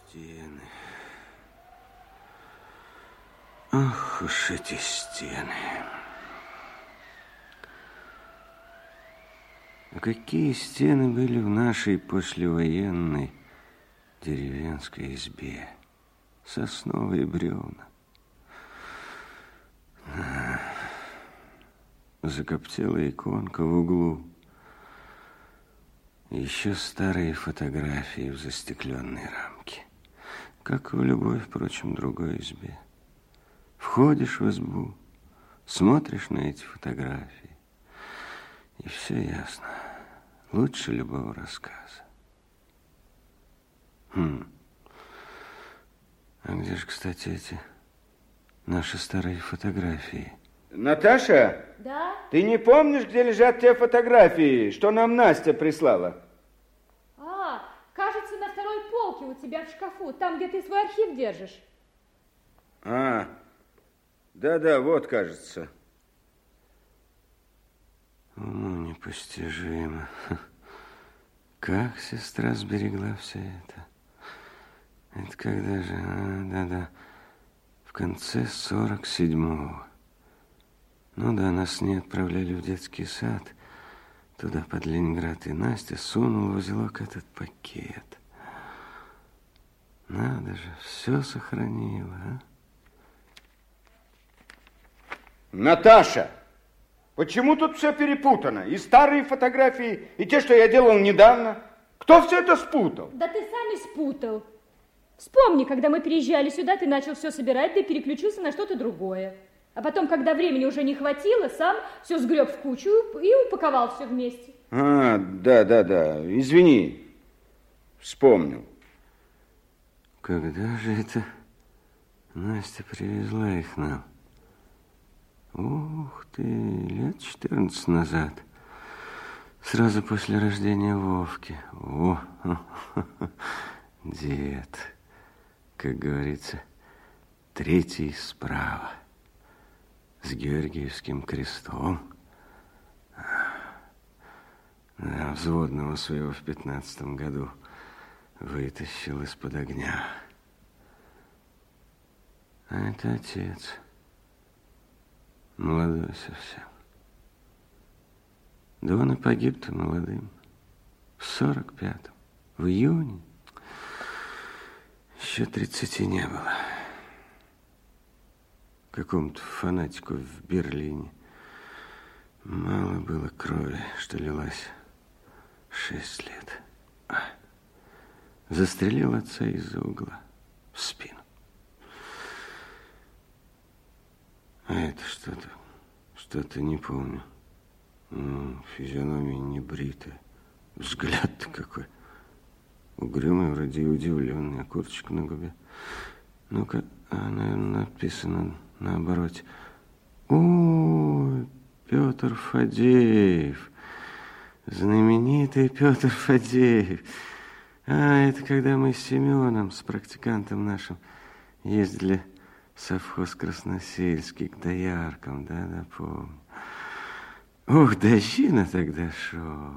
Стены. Ах уж эти стены. А какие стены были в нашей послевоенной деревенской избе. Сосновые бревна. Закоптелая иконка в углу. Еще старые фотографии в застекленной рамке. Как и в любой, впрочем, другой избе. Входишь в избу, смотришь на эти фотографии, и все ясно. Лучше любого рассказа. А где же, кстати, эти наши старые фотографии? Наташа? Да? Ты не помнишь, где лежат те фотографии, что нам Настя прислала? Кажется, на второй полке у тебя в шкафу, там, где ты свой архив держишь. Да-да, вот, кажется. Уму непостижимо. Как сестра сберегла все это? Это когда же? Да-да. В конце 47-го. Ну да, нас не отправляли в детский сад. Туда, под Ленинград. И Настя сунула в узелок этот пакет. Надо же, все сохранила, а? Наташа, почему тут все перепутано? И старые фотографии, и те, что я делал недавно. Кто все это спутал? Да ты сам и спутал. Вспомни, когда мы переезжали сюда, ты начал все собирать, ты переключился на что-то другое. А потом, когда времени уже не хватило, сам все сгреб в кучу и упаковал все вместе. Да. Извини, вспомнил. Когда же это Настя привезла их нам? Ух ты, лет 14 назад. Сразу после рождения Вовки. О, дед, как говорится, третий справа. С Георгиевским крестом. Да, взводного своего в 15-м году вытащил из-под огня. А это отец. Молодой совсем. Да он и погиб-то молодым. В 45-м. В июне. Еще 30 не было. Какому-то фанатику в Берлине. Мало было крови, что лилась 6 лет. Застрелил отца из-за угла в спину. А это что-то не помню. Физиономия не бритая. Взгляд-то какой. Угрюмый, вроде и удивленный, а курточка на губе. Ну-ка, наверное, написано на обороте. Ой, Петр Фадеев. Знаменитый Петр Фадеев. Это когда мы с Семеном, с практикантом нашим, ездили в совхоз Красносельский к дояркам. Да, помню. Ух, дождина тогда шел.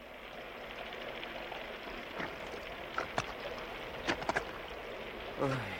Ой.